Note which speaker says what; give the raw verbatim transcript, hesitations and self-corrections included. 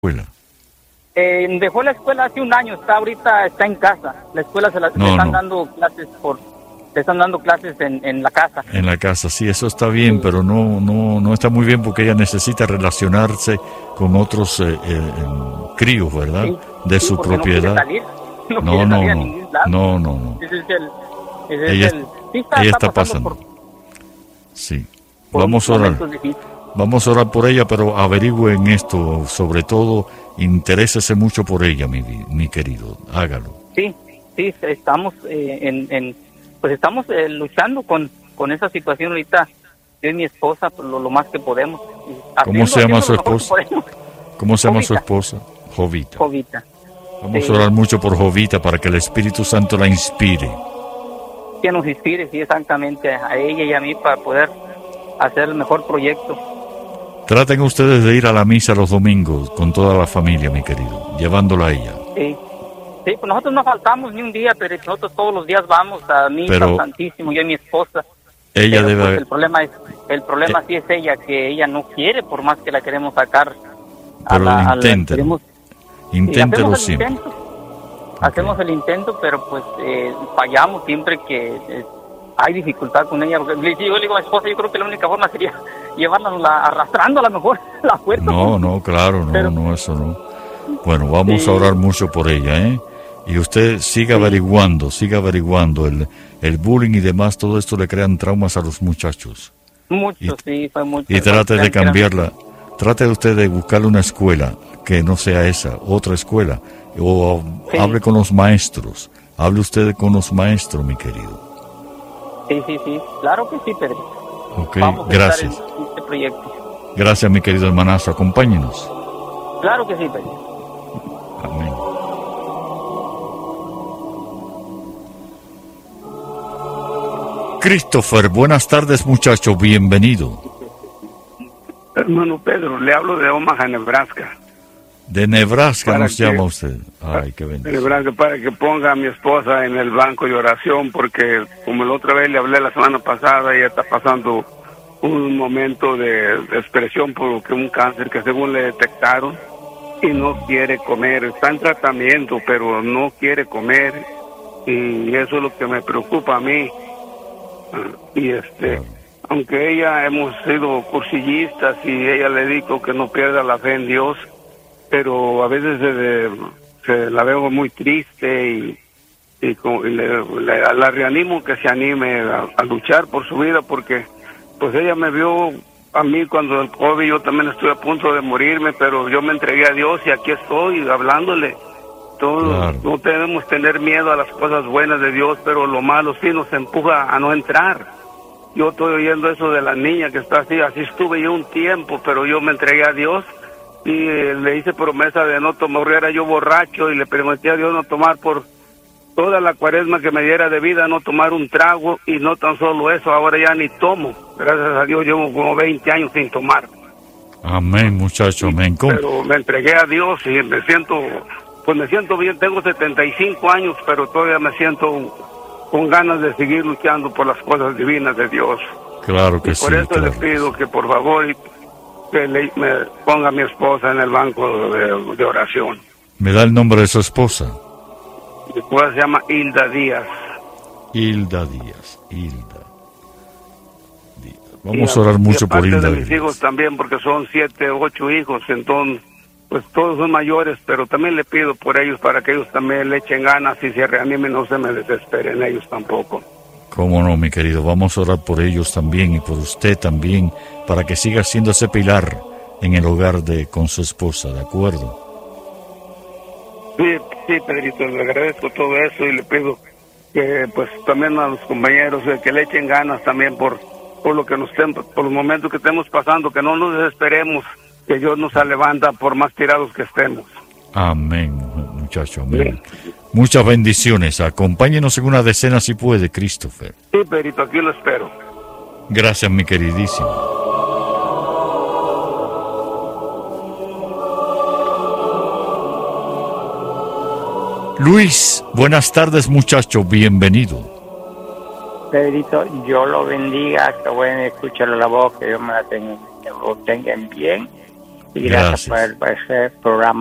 Speaker 1: escuela?
Speaker 2: Eh, dejó la escuela hace un año, está ahorita está en casa. La escuela se la
Speaker 1: No,
Speaker 2: le están
Speaker 1: no.
Speaker 2: dando clases por, le están dando clases en, en la casa.
Speaker 1: En la casa, sí, eso está bien,
Speaker 2: Sí.
Speaker 1: pero no, no, no está muy bien porque ella necesita relacionarse con otros eh, eh, críos, ¿verdad?
Speaker 2: Sí,
Speaker 1: De
Speaker 2: sí,
Speaker 1: su
Speaker 2: porque
Speaker 1: propiedad.
Speaker 2: No quiere salir, no,
Speaker 1: No,
Speaker 2: quiere
Speaker 1: no,
Speaker 2: salir a
Speaker 1: no,
Speaker 2: ningún lado.
Speaker 1: no, no, no.
Speaker 2: Ese es el, ese es
Speaker 1: Ella,
Speaker 2: el, sí está,
Speaker 1: ella
Speaker 2: está
Speaker 1: está pasando.
Speaker 2: por,
Speaker 1: Sí,
Speaker 2: por
Speaker 1: vamos a orar.
Speaker 2: momentos difíciles.
Speaker 1: Vamos a orar por ella, pero averigüen esto, sobre todo, interésese mucho por ella, mi, mi querido, hágalo.
Speaker 2: Sí, sí, estamos eh, en, en, pues estamos eh, luchando con, con esa situación ahorita, yo y mi esposa, pues, lo, lo más que podemos.
Speaker 1: ¿Cómo se llama su esposa?
Speaker 2: Podemos.
Speaker 1: ¿Cómo se llama
Speaker 2: Jovita.
Speaker 1: su esposa? Jovita.
Speaker 2: Jovita.
Speaker 1: Vamos
Speaker 2: Sí.
Speaker 1: a orar mucho por Jovita para que el Espíritu Santo la inspire.
Speaker 2: Que nos inspire, sí, exactamente, a ella y a mí para poder hacer el mejor proyecto.
Speaker 1: Traten ustedes de ir a la misa los domingos con toda la familia, mi querido, llevándola a ella.
Speaker 2: Sí, sí, pues nosotros no faltamos ni un día, pero nosotros todos los días vamos a misa,
Speaker 1: Pero
Speaker 2: al Santísimo, yo y mi esposa.
Speaker 1: Ella
Speaker 2: Pero,
Speaker 1: debe...
Speaker 2: pues, el problema es, el problema
Speaker 1: Eh.
Speaker 2: sí es ella, que ella no quiere, por más que la queremos sacar. a
Speaker 1: Pero
Speaker 2: la- a la-
Speaker 1: inténtelo.
Speaker 2: queremos-
Speaker 1: Inténtelo
Speaker 2: hacemos el
Speaker 1: siempre.
Speaker 2: intento, hacemos el intento, pero pues eh, fallamos siempre que eh, hay dificultad con ella. Porque, le- yo le digo a mi esposa, yo creo que la única forma sería llevarla la- arrastrando a lo mejor la fuerza.
Speaker 1: No, no, claro, no,
Speaker 2: Pero-
Speaker 1: no, eso no. Bueno, vamos
Speaker 2: Sí.
Speaker 1: a orar mucho por ella, ¿eh? Y usted siga averiguando, siga averiguando. El, el bullying y demás, todo esto le crean traumas a los muchachos.
Speaker 2: Mucho,
Speaker 1: Y-
Speaker 2: sí, fue mucho.
Speaker 1: Y trate de
Speaker 2: Eran-
Speaker 1: cambiarla. Trate usted de buscarle una escuela que no sea esa, otra escuela. O
Speaker 2: Sí.
Speaker 1: hable con los maestros. Hable usted con los maestros, mi querido.
Speaker 2: Sí, sí, sí, claro que sí, Pedro.
Speaker 1: Ok,
Speaker 2: Vamos a
Speaker 1: gracias.
Speaker 2: estar en este proyecto.
Speaker 1: Gracias, mi querido hermanazo. Acompáñenos.
Speaker 2: Claro que sí, Pedro.
Speaker 1: Amén. Christopher, buenas tardes, muchacho. Bienvenido.
Speaker 3: Hermano Pedro, le hablo de Omaha, Nebraska.
Speaker 1: De Nebraska
Speaker 3: ¿Para
Speaker 1: nos
Speaker 3: qué?
Speaker 1: llama usted. Ay, qué
Speaker 3: De
Speaker 1: bendición.
Speaker 3: Nebraska, para que ponga a mi esposa en el banco de oración, porque como la otra vez le hablé la semana pasada, ella está pasando un momento de expresión por que un cáncer que según le detectaron y no quiere comer. Está en tratamiento, pero no quiere comer y eso es lo que me preocupa a mí. Y este...
Speaker 1: Claro.
Speaker 3: Aunque ella hemos sido cursillistas y ella le digo que no pierda la fe en Dios, pero a veces se, se la veo muy triste y, y, con- y le, le- la reanimo que se anime a, a luchar por su vida, porque pues ella me vio a mí cuando el COVID, yo también estuve a punto de morirme, pero yo me entregué a Dios y aquí estoy hablándole. Todos
Speaker 1: Claro.
Speaker 3: no debemos tener miedo a las cosas buenas de Dios, pero lo malo sí nos empuja a no entrar. Yo estoy oyendo eso de la niña que está así, así estuve yo un tiempo, pero yo me entregué a Dios y eh, le hice promesa de no tomar, era yo borracho y le prometí a Dios no tomar por toda la cuaresma que me diera de vida, no tomar un trago y no tan solo eso, ahora ya ni tomo, gracias a Dios llevo como veinte años sin tomar,
Speaker 1: Amén, muchacho, amén. ¿Cómo?
Speaker 3: pero me entregué a Dios y me siento, pues me siento bien, tengo setenta y cinco años, pero todavía me siento con ganas de seguir luchando por las cosas divinas de Dios.
Speaker 1: Claro que
Speaker 3: Y
Speaker 1: sí,
Speaker 3: por eso
Speaker 1: claro.
Speaker 3: le pido que por favor y- que le, me ponga a mi esposa en el banco de, de oración.
Speaker 1: Me da el nombre de su esposa.
Speaker 3: Mi esposa se llama Hilda Díaz.
Speaker 1: Hilda Díaz. Hilda Díaz.
Speaker 3: Y
Speaker 1: Vamos a orar mucho
Speaker 3: y
Speaker 1: por
Speaker 3: aparte
Speaker 1: Hilda
Speaker 3: de mis
Speaker 1: Díaz.
Speaker 3: hijos también, porque son siete, ocho hijos, entonces, pues todos son mayores, pero también le pido por ellos para que ellos también le echen ganas y se reanimen, no se me desesperen ellos tampoco.
Speaker 1: Cómo no, mi querido. Vamos a orar por ellos también y por usted también, para que siga siendo ese pilar en el hogar de con su esposa, ¿de acuerdo?
Speaker 3: Sí, sí, Pedrito, le agradezco todo eso y le pido que pues también a los compañeros eh, que le echen ganas también por por lo que nos estén, por los momentos que estemos pasando, que no nos desesperemos, que Dios nos levanta por más tirados que estemos.
Speaker 1: Amén, muchacho, amén. Muchas bendiciones. Acompáñenos en una decena si puede, Christopher.
Speaker 3: Sí, Pedrito, aquí lo espero.
Speaker 1: Gracias, mi queridísimo. Luis, buenas tardes, muchacho, bienvenido.
Speaker 4: Pedrito, yo lo bendiga, que bueno escuchar la voz, que Dios me la tenga, me lo tenga en bien Y gracias, gracias. por, por ese programa.